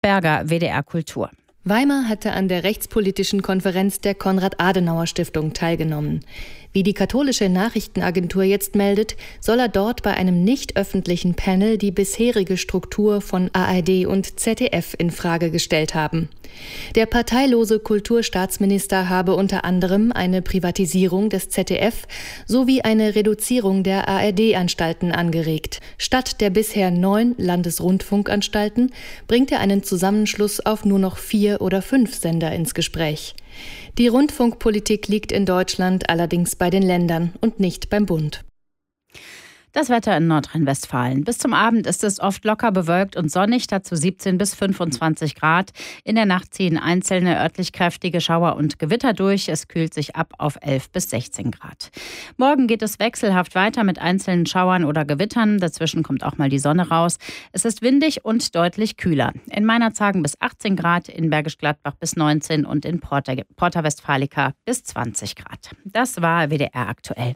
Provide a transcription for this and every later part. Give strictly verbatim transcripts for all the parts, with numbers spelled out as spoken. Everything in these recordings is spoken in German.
Berger, W D R Kultur. Weimar hatte an der rechtspolitischen Konferenz der Konrad-Adenauer-Stiftung teilgenommen. Wie die katholische Nachrichtenagentur jetzt meldet, soll er dort bei einem nicht öffentlichen Panel die bisherige Struktur von A R D und Z D F in Frage gestellt haben. Der parteilose Kulturstaatsminister habe unter anderem eine Privatisierung des Z D F sowie eine Reduzierung der A R D-Anstalten angeregt. Statt der bisher neun Landesrundfunkanstalten bringt er einen Zusammenschluss auf nur noch vier oder fünf Sender ins Gespräch. Die Rundfunkpolitik liegt in Deutschland allerdings bei den Ländern und nicht beim Bund. Das Wetter in Nordrhein-Westfalen. Bis zum Abend ist es oft locker bewölkt und sonnig, dazu siebzehn bis fünfundzwanzig Grad. In der Nacht ziehen einzelne örtlich kräftige Schauer und Gewitter durch. Es kühlt sich ab auf elf bis sechzehn Grad. Morgen geht es wechselhaft weiter mit einzelnen Schauern oder Gewittern. Dazwischen kommt auch mal die Sonne raus. Es ist windig und deutlich kühler. In Meinerzhagen bis achtzehn Grad, in Bergisch Gladbach bis neunzehn und in Porta, Porta Westfalica bis zwanzig Grad. Das war W D R aktuell.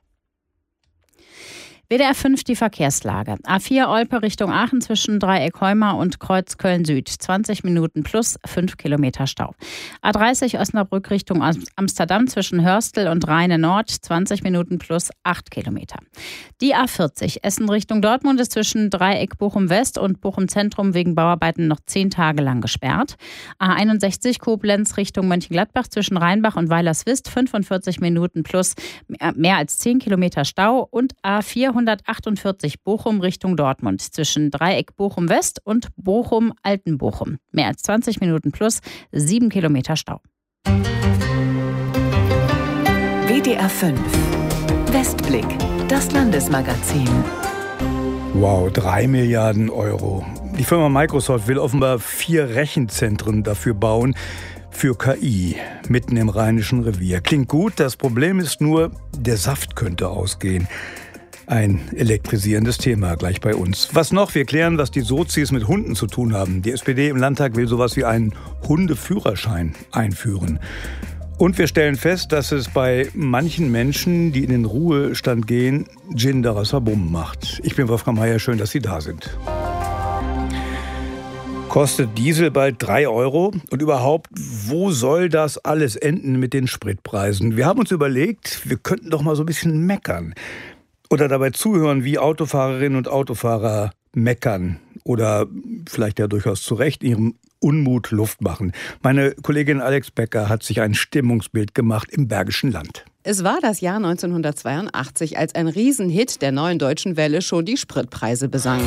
W D R fünf die Verkehrslage. A vier Olpe Richtung Aachen zwischen Dreieck-Heumar und Kreuz Köln-Süd. zwanzig Minuten plus fünf Kilometer Stau. A dreißig Osnabrück Richtung Amsterdam zwischen Hörstel und Rheine Nord. zwanzig Minuten plus acht Kilometer. Die A vierzig Essen Richtung Dortmund ist zwischen Dreieck Bochum West und Bochum Zentrum wegen Bauarbeiten noch zehn Tage lang gesperrt. A einundsechzig Koblenz Richtung Mönchengladbach zwischen Rheinbach und Weilerswist. fünfundvierzig Minuten plus mehr als zehn Kilometer Stau. Und A vierhundertachtundvierzig Bochum Richtung Dortmund zwischen Dreieck Bochum West und Bochum Altenbochum. Mehr als zwanzig Minuten plus sieben Kilometer Stau. W D R fünf Westblick, das Landesmagazin. Wow, drei Milliarden Euro. Die Firma Microsoft will offenbar vier Rechenzentren dafür bauen, für K I, mitten im Rheinischen Revier. Klingt gut, das Problem ist nur, der Saft könnte ausgehen. Ein elektrisierendes Thema gleich bei uns. Was noch? Wir klären, was die Sozis mit Hunden zu tun haben. Die S P D im Landtag will sowas wie einen Hundeführerschein einführen. Und wir stellen fest, dass es bei manchen Menschen, die in den Ruhestand gehen, Gin daraus Verbum macht. Ich bin Wolfgang Meier, schön, dass Sie da sind. Kostet Diesel bald drei Euro? Und überhaupt, wo soll das alles enden mit den Spritpreisen? Wir haben uns überlegt, wir könnten doch mal so ein bisschen meckern. Oder dabei zuhören, wie Autofahrerinnen und Autofahrer meckern. Oder vielleicht ja durchaus zu Recht ihrem Unmut Luft machen. Meine Kollegin Alex Becker hat sich ein Stimmungsbild gemacht im Bergischen Land. Es war das Jahr neunzehnhundertzweiundachtzig, als ein Riesenhit der Neuen Deutschen Welle schon die Spritpreise besang.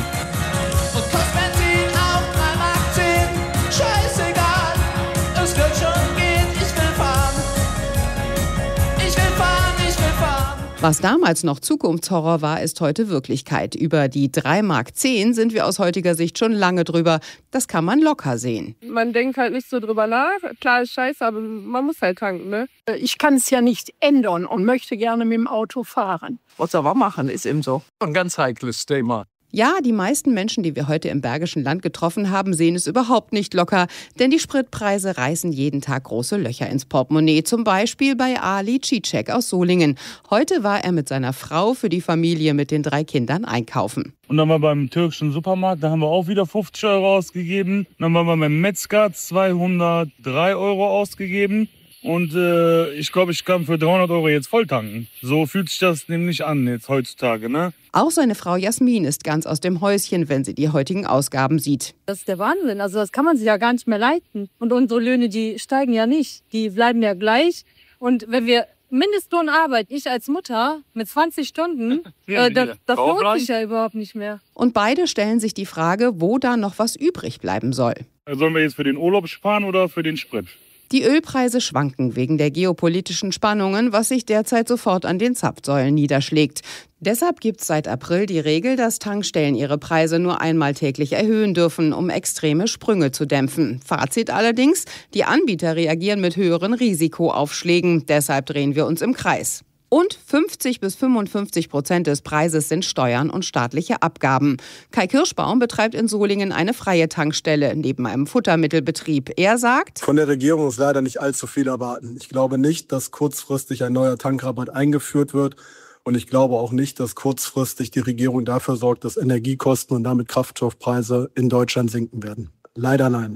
Was damals noch Zukunftshorror war, ist heute Wirklichkeit. Über die drei Mark zehn sind wir aus heutiger Sicht schon lange drüber. Das kann man locker sehen. Man denkt halt nicht so drüber nach. Klar ist scheiße, aber man muss halt tanken, ne? Ich kann es ja nicht ändern und möchte gerne mit dem Auto fahren. Was soll man machen, ist eben so. Ein ganz heikles Thema. Ja, die meisten Menschen, die wir heute im Bergischen Land getroffen haben, sehen es überhaupt nicht locker. Denn die Spritpreise reißen jeden Tag große Löcher ins Portemonnaie. Zum Beispiel bei Ali Cicek aus Solingen. Heute war er mit seiner Frau für die Familie mit den drei Kindern einkaufen. Und dann waren wir beim türkischen Supermarkt, da haben wir auch wieder fünfzig Euro ausgegeben. Dann waren wir beim Metzger, zweihundertdrei Euro ausgegeben. Und äh, ich glaube, ich kann für dreihundert Euro jetzt voll tanken. So fühlt sich das nämlich an jetzt heutzutage, ne? Auch seine Frau Jasmin ist ganz aus dem Häuschen, wenn sie die heutigen Ausgaben sieht. Das ist der Wahnsinn. Also das kann man sich ja gar nicht mehr leisten. Und unsere Löhne, die steigen ja nicht. Die bleiben ja gleich. Und wenn wir Mindestlohn arbeiten, ich als Mutter mit zwanzig Stunden, ja, äh, das, das lohnt sich ja überhaupt nicht mehr. Und beide stellen sich die Frage, wo da noch was übrig bleiben soll. Sollen wir jetzt für den Urlaub sparen oder für den Sprit? Die Ölpreise schwanken wegen der geopolitischen Spannungen, was sich derzeit sofort an den Zapfsäulen niederschlägt. Deshalb gibt es seit April die Regel, dass Tankstellen ihre Preise nur einmal täglich erhöhen dürfen, um extreme Sprünge zu dämpfen. Fazit allerdings, die Anbieter reagieren mit höheren Risikoaufschlägen. Deshalb drehen wir uns im Kreis. Und fünfzig bis fünfundfünfzig Prozent des Preises sind Steuern und staatliche Abgaben. Kai Kirschbaum betreibt in Solingen eine freie Tankstelle neben einem Futtermittelbetrieb. Er sagt: Von der Regierung ist leider nicht allzu viel erwarten. Ich glaube nicht, dass kurzfristig ein neuer Tankrabatt eingeführt wird. Und ich glaube auch nicht, dass kurzfristig die Regierung dafür sorgt, dass Energiekosten und damit Kraftstoffpreise in Deutschland sinken werden. Leider nein.